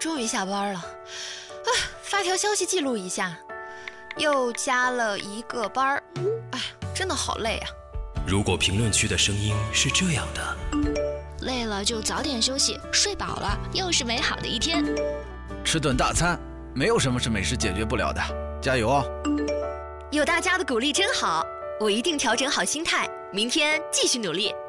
终于下班了，发条消息记录一下，又加了1个班，真的好累啊。 如果评论区的声音是这样的， 累了就早点休息，睡饱了又是美好的一天。 吃顿大餐，没有什么是美食解决不了的，加油哦！ 有大家的鼓励真好，我一定调整好心态，明天继续努力。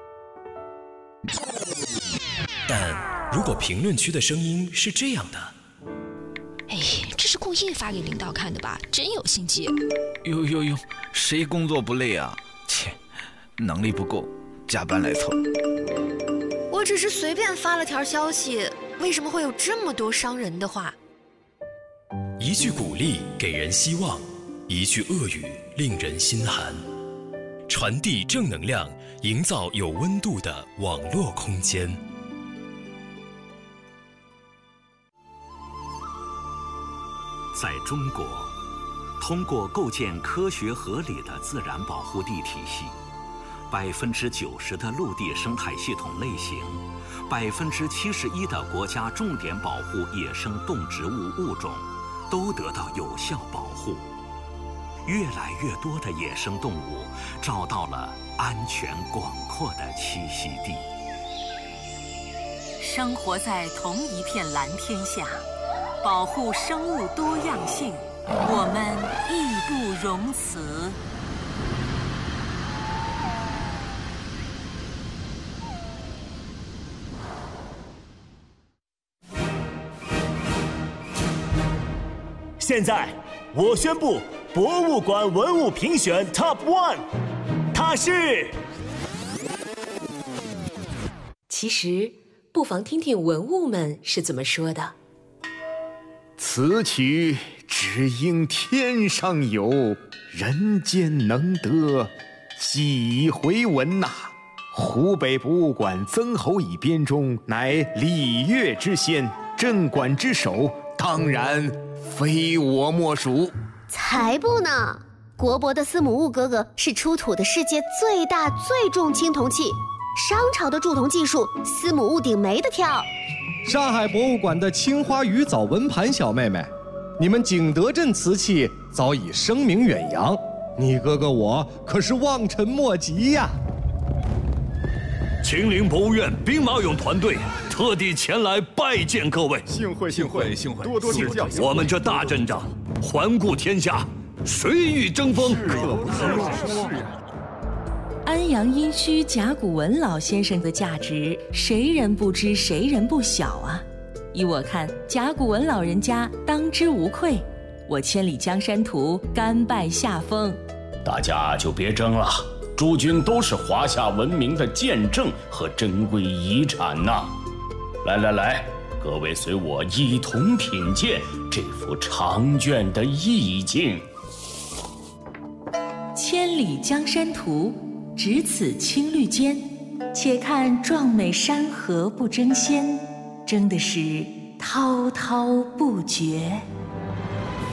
但如果评论区的声音是这样的， 这是故意发给领导看的吧？真有心机。 哟，谁工作不累啊？切，能力不够，加班来凑。 我只是随便发了条消息，为什么会有这么多伤人的话？ 一句鼓励给人希望，一句恶语令人心寒。传递正能量，营造有温度的网络空间。 在中国，通过构建科学合理的自然保护地体系，90%的陆地生态系统类型，71%的国家重点保护野生动植物物种都得到有效保护。越来越多的野生动物找到了安全广阔的栖息地。 生活在同一片蓝天下，保护生物多样性，我们义不容辞。 现在，我宣布博物馆文物评选 Top 1， 它是…… 其实，不妨听听文物们是怎么说的。 此曲只应天上有，人间能得几回闻呐！湖北博物馆曾侯乙编钟乃礼乐之先，镇馆之首，当然非我莫属。 才不呢！国博的司母戊哥哥是出土的世界最大最重青铜器，商朝的铸铜技术，司母戊鼎没得挑。 上海博物馆的青花鱼藻纹盘小妹妹，你们景德镇瓷器早已声名远扬，你哥哥我可是望尘莫及呀！ 秦陵博物院兵马俑团队特地前来拜见各位， 幸会，多多指教。 我们这大阵仗，环顾天下，谁与争锋？ 安阳殷墟甲骨文老先生的价值，谁人不知，谁人不晓啊！依我看，甲骨文老人家当之无愧。我千里江山图甘拜下风。 大家就别争了，诸君都是华夏文明的见证和珍贵遗产呐！来，各位随我一同品鉴这幅长卷的意境。 千里江山图，只此青绿间，且看壮美山河不争先，争的是滔滔不绝。